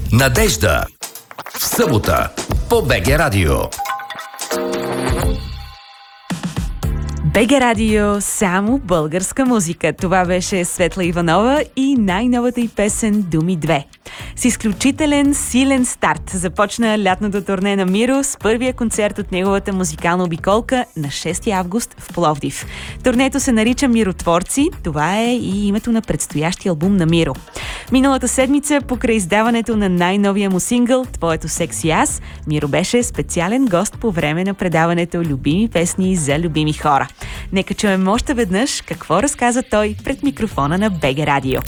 Надежда. В събота по БГ Радио. БГ Радио, само българска музика. Това беше Светла Иванова и най-новата й песен «Думи 2». С изключителен, силен старт започна лятното турне на Миро с първия концерт от неговата музикална обиколка на 6 август в Пловдив. Турнето се нарича Миротворци. Това е и името на предстоящия албум на Миро. Миналата седмица, покрай издаването на най-новия му сингъл «Твоето секси аз», Миро беше специален гост по време на предаването «Любими песни за любими хора». Нека чуем още веднъж какво разказа той пред микрофона на БГ Радио.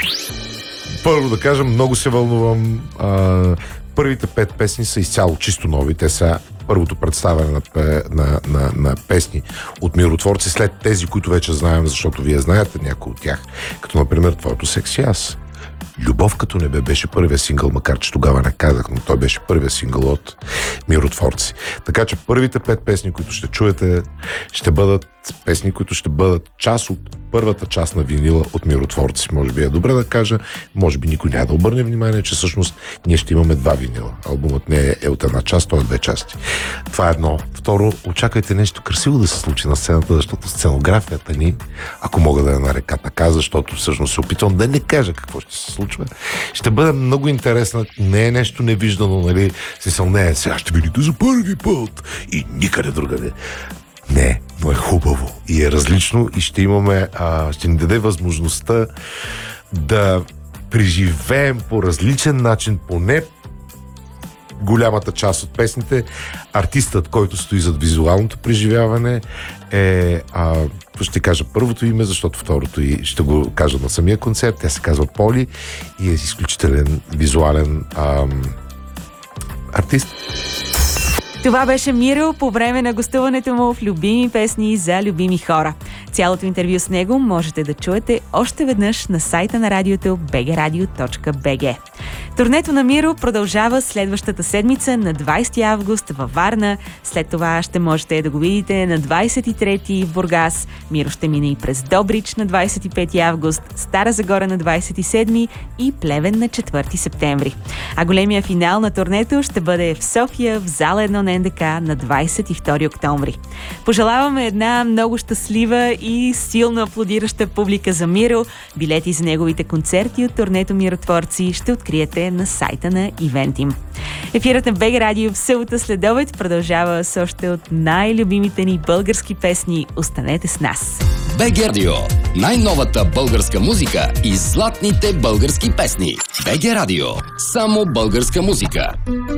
Първо да кажа, много се вълнувам. Първите 5 песни са изцяло чисто нови. Те са първото представяне на песни от Миротворци, след тези, които вече знаем, защото вие знаете някои от тях. Като, например, «Твоето секси аз». «Любов като небе» беше първия сингъл, макар че тогава не казах, но той беше първия сингъл от Миротворци. Така че първите 5 песни, които ще чуете, ще бъдат песни, които ще бъдат част от първата част на винила от Миротворци. Може би е добре да кажа, може би никой няма да обърне внимание, че всъщност ние ще имаме 2 винила. Албумът не е от една част, той е 2 части. Това е едно. Второ, очаквайте нещо красиво да се случи на сцената, защото сценографията ни, ако мога да я нарека така, защото всъщност се опитвам да не кажа какво ще се случва, ще бъде много интересна. Не е нещо невиждано, нали? Не, сега ще видите за първи път и никъде другаде. Не, но е хубаво и е различно и ще имаме, ще ни даде възможността да преживеем по различен начин, поне голямата част от песните. Артистът, който стои зад визуалното преживяване е, ще кажа първото име, защото второто и ще го кажа на самия концерт. Тя се казва Поли и е изключителен визуален артист. Това беше Миро по време на гостуването му в Любими песни за любими хора. Цялото интервю с него можете да чуете още веднъж на сайта на радиото bgradio.bg. Турнето на Миро продължава следващата седмица на 20 август във Варна. След това ще можете да го видите на 23 в Бургас. Миро ще мине и през Добрич на 25 август, Стара Загора на 27 и Плевен на 4 септември. А големия финал на турнето ще бъде в София в зала 1 на НДК на 22 октомври. Пожелаваме една много щастлива и силно аплодираща публика за Миро. Билети за неговите концерти от турнето Миротворци ще откриете на сайта на Ивентим. Ефирът на БГ Радио в събота следобед продължава с още от най-любимите ни български песни. Останете с нас! БГ Радио. Най-новата българска музика и златните български песни. БГ Радио. Само българска музика.